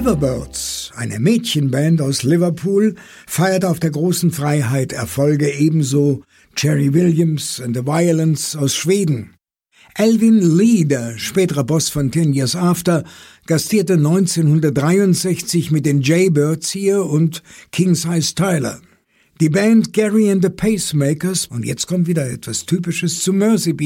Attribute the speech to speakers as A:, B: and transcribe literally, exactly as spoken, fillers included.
A: Liverbirds, eine Mädchenband aus Liverpool, feiert auf der großen Freiheit Erfolge, ebenso Jerry Williams and the Violence aus Schweden. Alvin Lee, der spätere Boss von Ten Years After, gastierte neunzehnhundertdreiundsechzig mit den Jaybirds hier und King Size Tyler. Die Band Gary and the Pacemakers, und jetzt kommt wieder etwas Typisches zu Mersey